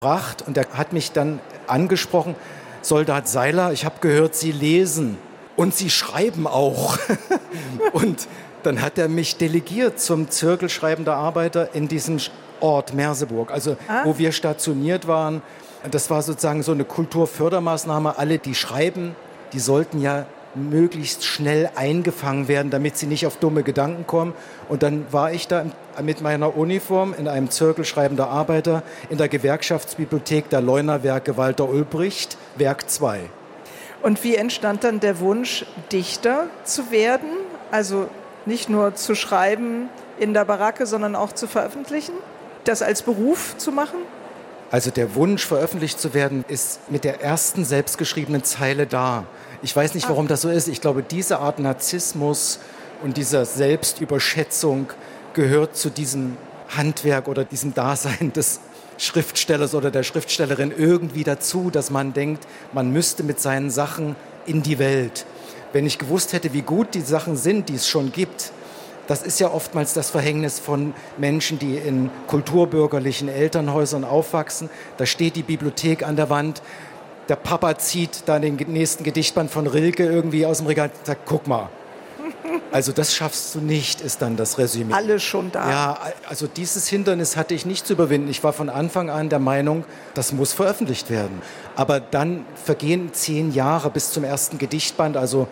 gebracht und er hat mich dann angesprochen, Soldat Seiler, ich habe gehört, Sie lesen und Sie schreiben auch. Und dann hat er mich delegiert zum Zirkel schreibender Arbeiter in diesem Ort Merseburg, also wo wir stationiert waren. Das war sozusagen so eine Kulturfördermaßnahme. Alle, die schreiben, die sollten ja möglichst schnell eingefangen werden, damit sie nicht auf dumme Gedanken kommen. Und dann war ich da mit meiner Uniform in einem Zirkel schreibender Arbeiter in der Gewerkschaftsbibliothek der Leuner-Werke Walter Ulbricht, Werk 2. Und wie entstand dann der Wunsch, Dichter zu werden? Also nicht nur zu schreiben in der Baracke, sondern auch zu veröffentlichen? Das als Beruf zu machen? Also der Wunsch, veröffentlicht zu werden, ist mit der ersten selbstgeschriebenen Zeile da. Ich weiß nicht, warum das so ist. Ich glaube, diese Art Narzissmus und dieser Selbstüberschätzung gehört zu diesem Handwerk oder diesem Dasein des Schriftstellers oder der Schriftstellerin irgendwie dazu, dass man denkt, man müsste mit seinen Sachen in die Welt. Wenn ich gewusst hätte, wie gut die Sachen sind, die es schon gibt, das ist ja oftmals das Verhängnis von Menschen, die in kulturbürgerlichen Elternhäusern aufwachsen. Da steht die Bibliothek an der Wand. Der Papa zieht da den nächsten Gedichtband von Rilke irgendwie aus dem Regal und sagt, guck mal. Also das schaffst du nicht, ist dann das Resümee. Alle schon da. Ja, also dieses Hindernis hatte ich nicht zu überwinden. Ich war von Anfang an der Meinung, das muss veröffentlicht werden. Aber dann vergehen 10 Jahre bis zum ersten Gedichtband, also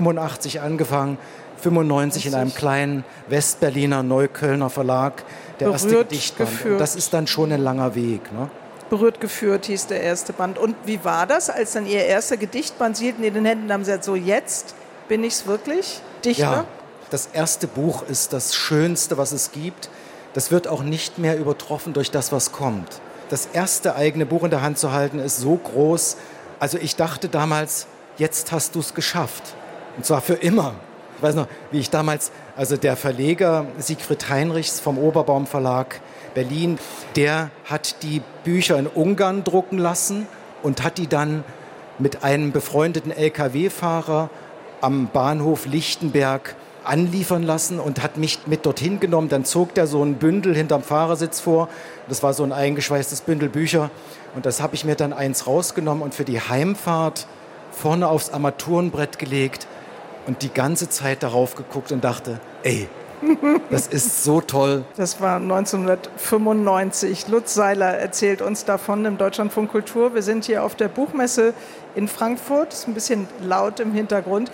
85 angefangen, 95 in einem kleinen Westberliner Neuköllner Verlag, der erste Gedichtband. Und das ist dann schon ein langer Weg, ne? Berührt geführt hieß der erste Band. Und wie war das, als dann Ihr erster Gedichtband, Sie hielten in den Händen und haben gesagt, so jetzt bin ich's wirklich, Dichter? Ja, das erste Buch ist das Schönste, was es gibt. Das wird auch nicht mehr übertroffen durch das, was kommt. Das erste eigene Buch in der Hand zu halten, ist so groß. Also ich dachte damals, jetzt hast du es geschafft. Und zwar für immer. Ich weiß noch, wie ich damals, also der Verleger Siegfried Heinrichs vom Oberbaum Verlag Berlin, der hat die Bücher in Ungarn drucken lassen und hat die dann mit einem befreundeten LKW-Fahrer am Bahnhof Lichtenberg anliefern lassen und hat mich mit dorthin genommen. Dann zog der so ein Bündel hinterm Fahrersitz vor. Das war so ein eingeschweißtes Bündel Bücher. Und das habe ich mir dann eins rausgenommen und für die Heimfahrt vorne aufs Armaturenbrett gelegt und die ganze Zeit darauf geguckt und dachte, ey, das ist so toll. Das war 1995. Lutz Seiler erzählt uns davon im Deutschlandfunk Kultur. Wir sind hier auf der Buchmesse in Frankfurt. Ist ein bisschen laut im Hintergrund.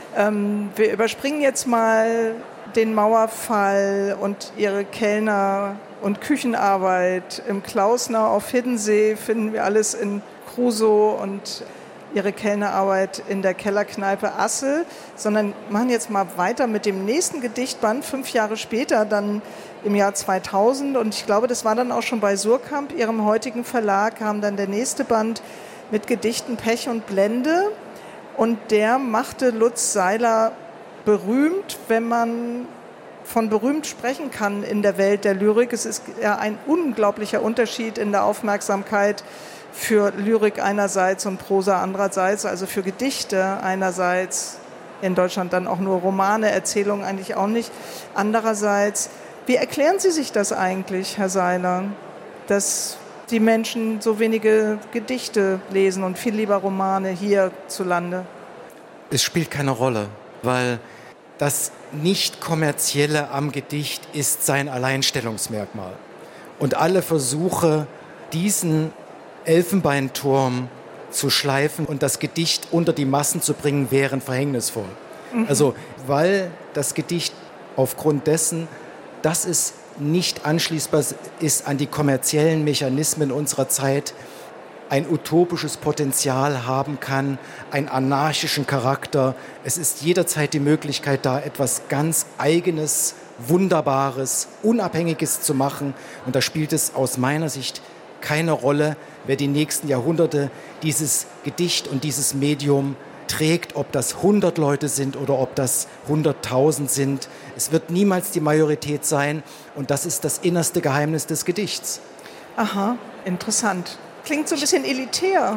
Wir überspringen jetzt mal den Mauerfall und Ihre Kellner- und Küchenarbeit. Im Klausner auf Hiddensee finden wir alles in Crusoe und Ihre Kellnerarbeit in der Kellerkneipe Assel, sondern machen jetzt mal weiter mit dem nächsten Gedichtband, 5 Jahre später, dann im Jahr 2000. Und ich glaube, das war dann auch schon bei Suhrkamp, Ihrem heutigen Verlag, kam dann der nächste Band mit Gedichten Pech und Blende. Und der machte Lutz Seiler berühmt, wenn man von berühmt sprechen kann in der Welt der Lyrik. Es ist ja ein unglaublicher Unterschied in der Aufmerksamkeit für Lyrik einerseits und Prosa andererseits, also für Gedichte einerseits, in Deutschland dann auch nur Romane, Erzählungen eigentlich auch nicht. Andererseits, wie erklären Sie sich das eigentlich, Herr Seiler, dass die Menschen so wenige Gedichte lesen und viel lieber Romane hierzulande? Es spielt keine Rolle, weil das Nicht-Kommerzielle am Gedicht ist sein Alleinstellungsmerkmal. Und alle Versuche, diesen Elfenbeinturm zu schleifen und das Gedicht unter die Massen zu bringen, wären verhängnisvoll. Also, weil das Gedicht aufgrund dessen, dass es nicht anschließbar ist an die kommerziellen Mechanismen unserer Zeit, ein utopisches Potenzial haben kann, einen anarchischen Charakter. Es ist jederzeit die Möglichkeit, da etwas ganz Eigenes, Wunderbares, Unabhängiges zu machen. Und da spielt es aus meiner Sicht keine Rolle, wer die nächsten Jahrhunderte dieses Gedicht und dieses Medium trägt, ob das 100 Leute sind oder ob das 100.000 sind. Es wird niemals die Majorität sein und das ist das innerste Geheimnis des Gedichts. Aha, interessant. Klingt so ein bisschen elitär.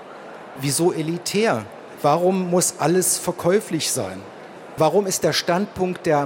Wieso elitär? Warum muss alles verkäuflich sein? Warum ist der Standpunkt der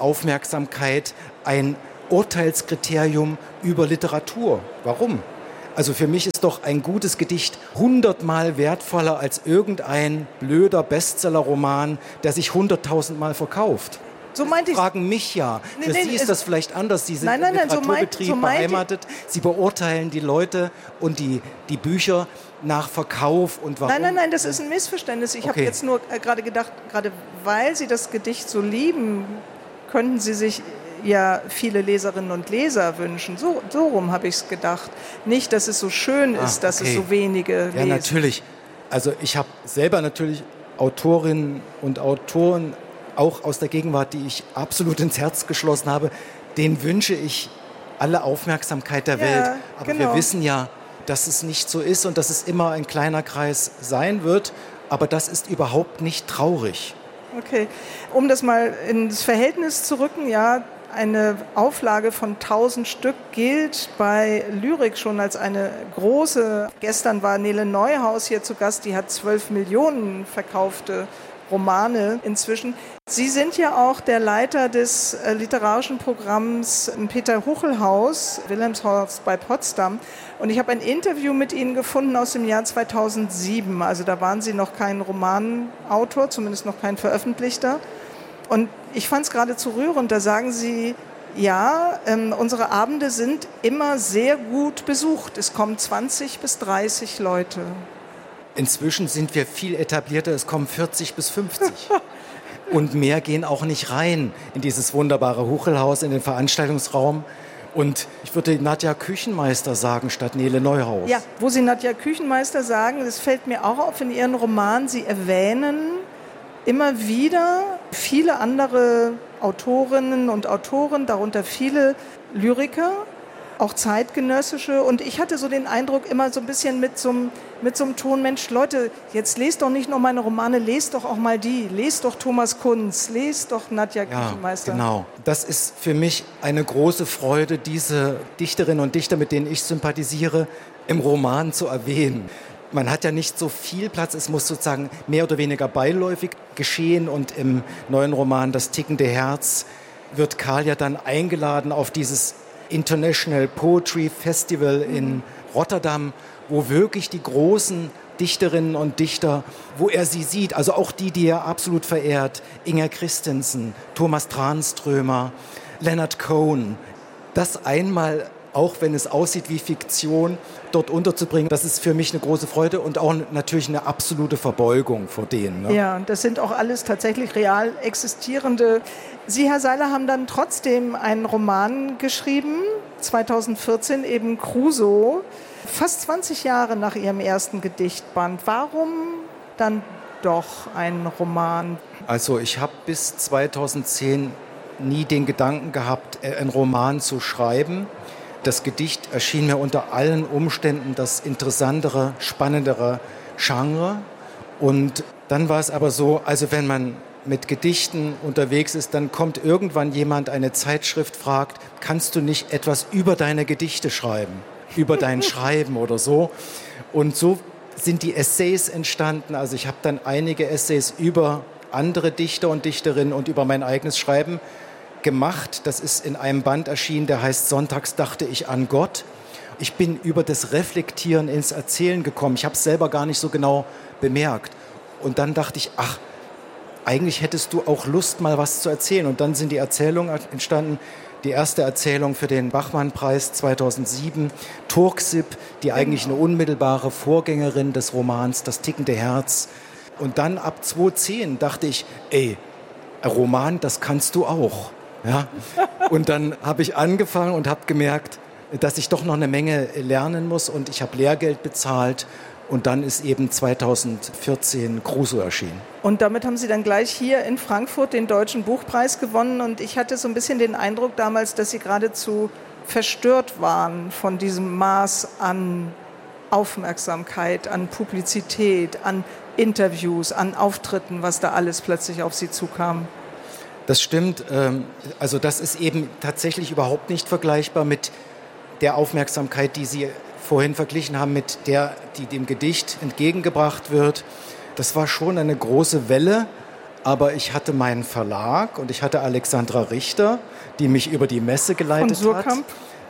Massenaufmerksamkeit ein Urteilskriterium über Literatur? Warum? Also für mich ist doch ein gutes Gedicht 100-mal wertvoller als irgendein blöder Bestsellerroman, der sich 100.000 Mal verkauft. So meinte ich. Fragen mich ja. Für Sie ist das vielleicht anders. Sie sind im Literaturbetrieb beheimatet. Sie beurteilen die Leute und die Bücher nach Verkauf und warum. Nein, das ist ein Missverständnis. Ich habe jetzt nur gerade gedacht, gerade weil Sie das Gedicht so lieben, könnten Sie sich ja viele Leserinnen und Leser wünschen. So rum habe ich es gedacht. Nicht, dass es so schön ist, dass es so wenige lesen. Ja, natürlich. Also ich habe selber natürlich Autorinnen und Autoren auch aus der Gegenwart, die ich absolut ins Herz geschlossen habe, denen wünsche ich alle Aufmerksamkeit der Welt. Aber wir wissen ja, dass es nicht so ist und dass es immer ein kleiner Kreis sein wird. Aber das ist überhaupt nicht traurig. Okay, um das mal ins Verhältnis zu rücken, ja, eine Auflage von 1000 Stück gilt bei Lyrik schon als eine große. Gestern war Nele Neuhaus hier zu Gast, die hat 12 Millionen verkaufte Romane inzwischen. Sie sind ja auch der Leiter des literarischen Programms Peter Huchelhaus, Wilhelmshorst bei Potsdam. Und ich habe ein Interview mit Ihnen gefunden aus dem Jahr 2007. Also da waren Sie noch kein Romanautor, zumindest noch kein Veröffentlichter. Und ich fand es geradezu rührend. Da sagen Sie, ja, unsere Abende sind immer sehr gut besucht. Es kommen 20 bis 30 Leute. Inzwischen sind wir viel etablierter, es kommen 40 bis 50. Und mehr gehen auch nicht rein in dieses wunderbare Huchelhaus, in den Veranstaltungsraum. Und ich würde Nadja Küchenmeister sagen, statt Nele Neuhaus. Ja, wo Sie Nadja Küchenmeister sagen, das fällt mir auch auf in Ihren Romanen. Sie erwähnen immer wieder viele andere Autorinnen und Autoren, darunter viele Lyriker, auch zeitgenössische. Und ich hatte so den Eindruck, immer so ein bisschen mit so einem Ton, Mensch, Leute, jetzt lest doch nicht nur meine Romane, lest doch auch mal die. Lest doch Thomas Kunz, lest doch Nadja Küchenmeister. Genau. Das ist für mich eine große Freude, diese Dichterinnen und Dichter, mit denen ich sympathisiere, im Roman zu erwähnen. Man hat ja nicht so viel Platz, es muss sozusagen mehr oder weniger beiläufig geschehen. Und im neuen Roman Das tickende Herz wird Karl ja dann eingeladen auf dieses International Poetry Festival in Rotterdam, wo wirklich die großen Dichterinnen und Dichter, wo er sie sieht, also auch die er absolut verehrt, Inger Christensen, Thomas Tranströmer, Leonard Cohen, das einmal, auch wenn es aussieht wie Fiktion, dort unterzubringen, das ist für mich eine große Freude und auch natürlich eine absolute Verbeugung vor denen. Ne? Ja, das sind auch alles tatsächlich real existierende. Sie, Herr Seiler, haben dann trotzdem einen Roman geschrieben, 2014 eben Crusoe, fast 20 Jahre nach Ihrem ersten Gedichtband. Warum dann doch ein Roman? Also ich habe bis 2010 nie den Gedanken gehabt, einen Roman zu schreiben. Das Gedicht erschien mir unter allen Umständen das interessantere, spannendere Genre. Und dann war es aber so, also wenn man mit Gedichten unterwegs ist, dann kommt irgendwann jemand, eine Zeitschrift fragt, kannst du nicht etwas über deine Gedichte schreiben? Über dein Schreiben oder so. Und so sind die Essays entstanden. Also ich habe dann einige Essays über andere Dichter und Dichterinnen und über mein eigenes Schreiben gemacht. Das ist in einem Band erschienen, der heißt Sonntags dachte ich an Gott. Ich bin über das Reflektieren ins Erzählen gekommen. Ich habe es selber gar nicht so genau bemerkt. Und dann dachte ich, ach, eigentlich hättest du auch Lust, mal was zu erzählen. Und dann sind die Erzählungen entstanden. Die erste Erzählung für den Bachmann-Preis 2007, Turksip, die eigentlich eine unmittelbare Vorgängerin des Romans Das tickende Herz. Und dann ab 2010 dachte ich, ey, ein Roman, das kannst du auch. Ja? Und dann habe ich angefangen und habe gemerkt, dass ich doch noch eine Menge lernen muss. Und ich habe Lehrgeld bezahlt. Und dann ist eben 2014 Crusoe erschienen. Und damit haben Sie dann gleich hier in Frankfurt den Deutschen Buchpreis gewonnen. Und ich hatte so ein bisschen den Eindruck damals, dass Sie geradezu verstört waren von diesem Maß an Aufmerksamkeit, an Publizität, an Interviews, an Auftritten, was da alles plötzlich auf Sie zukam. Das stimmt. Also das ist eben tatsächlich überhaupt nicht vergleichbar mit der Aufmerksamkeit, die Sie vorhin verglichen haben, mit der, die dem Gedicht entgegengebracht wird. Das war schon eine große Welle, aber ich hatte meinen Verlag und ich hatte Alexandra Richter, die mich über die Messe geleitet von Suhrkamp?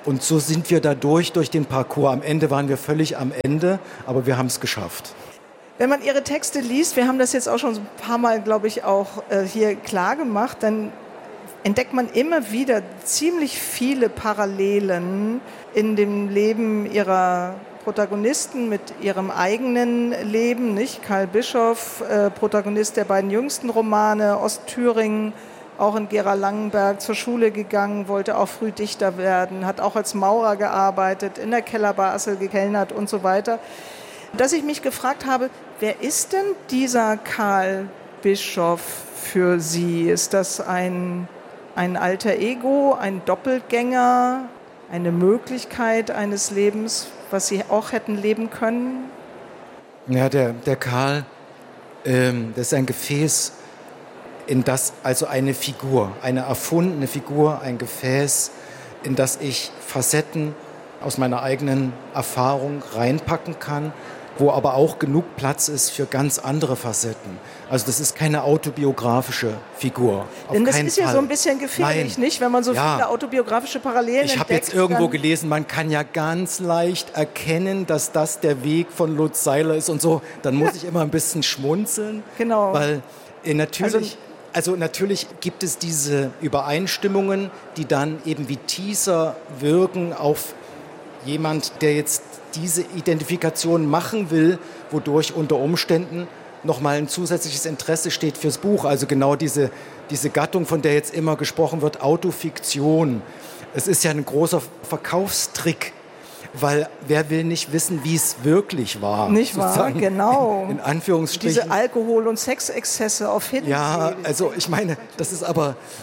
Und so sind wir durch den Parcours. Am Ende waren wir völlig am Ende, aber wir haben es geschafft. Wenn man Ihre Texte liest, wir haben das jetzt auch schon ein paar Mal, glaube ich, auch hier klar gemacht, dann entdeckt man immer wieder ziemlich viele Parallelen in dem Leben Ihrer Protagonisten mit ihrem eigenen Leben, nicht? Karl Bischoff, Protagonist der beiden jüngsten Romane, Ostthüringen, auch in Gera Langenberg zur Schule gegangen, wollte auch früh Dichter werden, hat auch als Maurer gearbeitet, in der Kellerbar Assel gekellnert und so weiter. Dass ich mich gefragt habe, wer ist denn dieser Karl Bischoff für Sie? Ist das ein alter Ego, ein Doppelgänger, eine Möglichkeit eines Lebens, was Sie auch hätten leben können? Ja, der Karl, das ist ein Gefäß, in das also eine Figur, eine erfundene Figur, ein Gefäß, in das ich Facetten aus meiner eigenen Erfahrung reinpacken kann, wo aber auch genug Platz ist für ganz andere Facetten. Also das ist keine autobiografische Figur. Denn das ist ja so ein bisschen gefährlich, nicht? Wenn man so viele autobiografische Parallelen entdeckt. Ich habe jetzt irgendwo gelesen, man kann ja ganz leicht erkennen, dass das der Weg von Lutz Seiler ist und so. Dann muss ich immer ein bisschen schmunzeln. Genau. Weil natürlich gibt es diese Übereinstimmungen, die dann eben wie Teaser wirken auf jemand, der jetzt diese Identifikation machen will, wodurch unter Umständen nochmal ein zusätzliches Interesse steht fürs Buch. Also genau diese Gattung, von der jetzt immer gesprochen wird, Autofiktion. Es ist ja ein großer Verkaufstrick, weil wer will nicht wissen, wie es wirklich war? Nicht wahr, genau. In Anführungsstrichen. Diese Alkohol- und Sexexzesse auf Hiddensee. Ja, also ich meine, es ist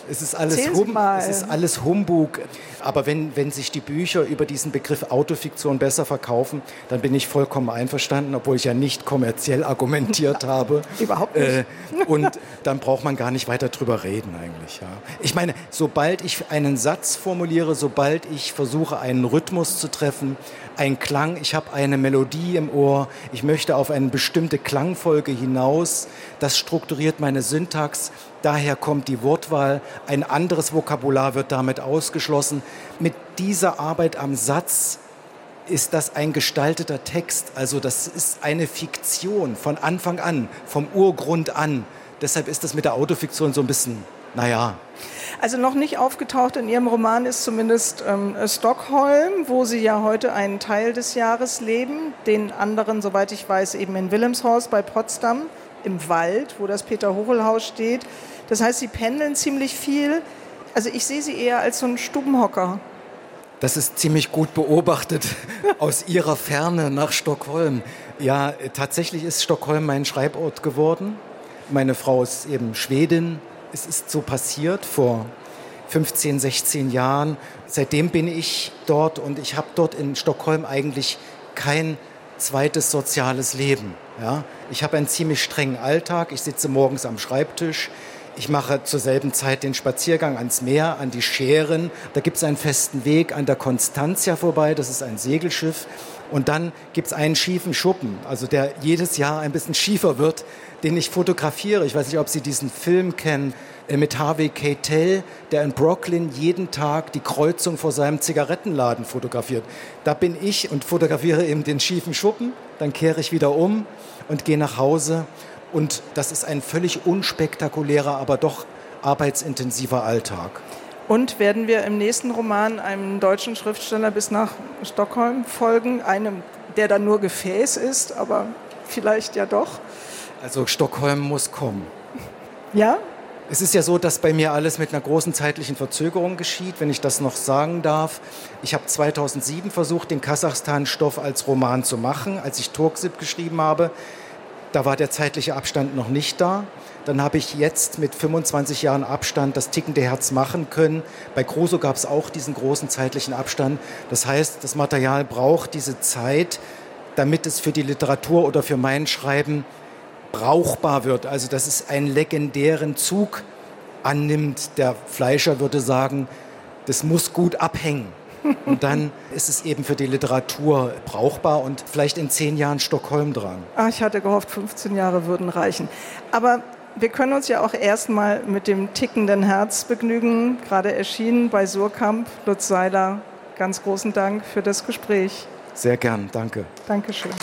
alles Humbug. Aber wenn sich die Bücher über diesen Begriff Autofiktion besser verkaufen, dann bin ich vollkommen einverstanden, obwohl ich ja nicht kommerziell argumentiert habe. Überhaupt nicht. Und dann braucht man gar nicht weiter drüber reden eigentlich. Ja. Ich meine, sobald ich einen Satz formuliere, sobald ich versuche, einen Rhythmus zu treffen, ein Klang, ich habe eine Melodie im Ohr, ich möchte auf eine bestimmte Klangfolge hinaus, das strukturiert meine Syntax, daher kommt die Wortwahl, ein anderes Vokabular wird damit ausgeschlossen. Mit dieser Arbeit am Satz ist das ein gestalteter Text, also das ist eine Fiktion von Anfang an, vom Urgrund an. Deshalb ist das mit der Autofiktion so ein bisschen, naja. Also noch nicht aufgetaucht in Ihrem Roman ist zumindest Stockholm, wo Sie ja heute einen Teil des Jahres leben, den anderen, soweit ich weiß, eben in Wilhelmshorst bei Potsdam, im Wald, wo das Peter-Hochel-Haus steht. Das heißt, Sie pendeln ziemlich viel. Also ich sehe Sie eher als so einen Stubenhocker. Das ist ziemlich gut beobachtet aus Ihrer Ferne nach Stockholm. Ja, tatsächlich ist Stockholm mein Schreibort geworden. Meine Frau ist eben Schwedin. Es ist so passiert vor 15, 16 Jahren. Seitdem bin ich dort und ich habe dort in Stockholm eigentlich kein zweites soziales Leben. Ja? Ich habe einen ziemlich strengen Alltag. Ich sitze morgens am Schreibtisch. Ich mache zur selben Zeit den Spaziergang ans Meer, an die Schären. Da gibt es einen festen Weg an der Constantia vorbei. Das ist ein Segelschiff. Und dann gibt es einen schiefen Schuppen, also der jedes Jahr ein bisschen schiefer wird, den ich fotografiere. Ich weiß nicht, ob Sie diesen Film kennen mit Harvey Keitel, der in Brooklyn jeden Tag die Kreuzung vor seinem Zigarettenladen fotografiert. Da bin ich und fotografiere eben den schiefen Schuppen, dann kehre ich wieder um und gehe nach Hause. Und das ist ein völlig unspektakulärer, aber doch arbeitsintensiver Alltag. Und werden wir im nächsten Roman einem deutschen Schriftsteller bis nach Stockholm folgen, einem, der dann nur Gefäß ist, aber vielleicht ja doch? Also Stockholm muss kommen. Ja? Es ist ja so, dass bei mir alles mit einer großen zeitlichen Verzögerung geschieht, wenn ich das noch sagen darf. Ich habe 2007 versucht, den Kasachstan-Stoff als Roman zu machen, als ich Turksip geschrieben habe. Da war der zeitliche Abstand noch nicht da. Dann habe ich jetzt mit 25 Jahren Abstand das tickende Herz machen können. Bei Crusoe gab es auch diesen großen zeitlichen Abstand. Das heißt, das Material braucht diese Zeit, damit es für die Literatur oder für mein Schreiben brauchbar wird. Also dass es einen legendären Zug annimmt. Der Fleischer würde sagen, das muss gut abhängen. Und dann ist es eben für die Literatur brauchbar und vielleicht in 10 Jahren Stockholm dran. Ach, ich hatte gehofft, 15 Jahre würden reichen. Aber wir können uns ja auch erstmal mit dem tickenden Herz begnügen. Gerade erschienen bei Suhrkamp, Lutz Seiler, ganz großen Dank für das Gespräch. Sehr gern, danke. Dankeschön.